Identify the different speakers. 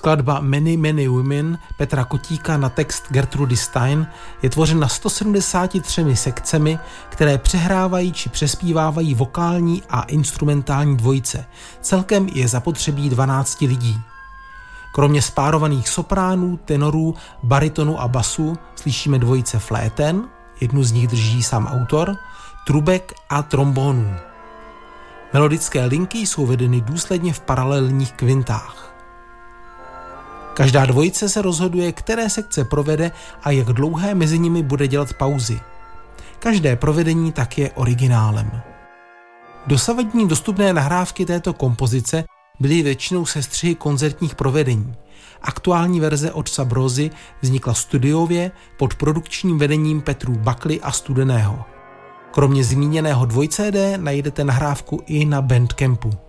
Speaker 1: Skladba Many Many Women Petra Kotíka na text Gertrudy Stein je tvořena 173 sekcemi, které přehrávají či přespívávají vokální a instrumentální dvojice. Celkem je zapotřebí 12 lidí. Kromě spárovaných sopránů, tenorů, baritonu a basu slyšíme dvojice fléten, jednu z nich drží sám autor, trubek a trombonů. Melodické linky jsou vedeny důsledně v paralelních kvintách. Každá dvojice se rozhoduje, které sekce provede a jak dlouhé mezi nimi bude dělat pauzy. Každé provedení tak je originálem. Dosavadní dostupné nahrávky této kompozice byly většinou sestřihy koncertních provedení. Aktuální verze od Sabrozy vznikla studiově pod produkčním vedením Petrů Bakly a Studeného. Kromě zmíněného 2CD najdete nahrávku i na Bandcampu.